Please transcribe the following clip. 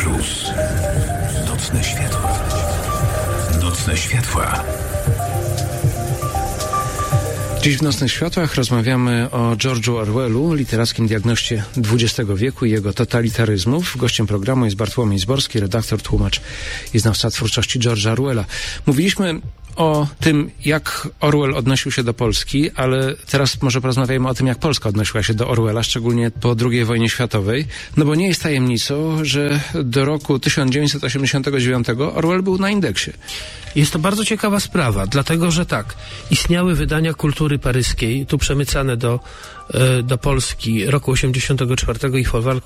Prus. Nocne światła. Nocne światła. Dziś w Nocnych Światłach rozmawiamy o George'u Orwellu, literackim diagnoście XX wieku i jego totalitaryzmów. Gościem programu jest Bartłomiej Zborski, redaktor, tłumacz i znawca twórczości George'a Orwella. Mówiliśmy o tym, jak Orwell odnosił się do Polski, ale teraz może porozmawiajmy o tym, jak Polska odnosiła się do Orwella, szczególnie po II wojnie światowej. No bo nie jest tajemnicą, że do roku 1989 Orwell był na indeksie. Jest to bardzo ciekawa sprawa, dlatego że tak, istniały wydania kultury paryskiej, tu przemycane do Polski roku 84 i folwarku